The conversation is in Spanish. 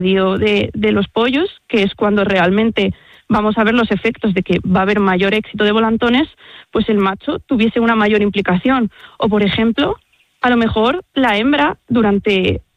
de los pollos, que es cuando realmente vamos a ver los efectos de que va a haber mayor éxito de volantones, pues el macho tuviese una mayor implicación. O, por ejemplo, a lo mejor la hembra durante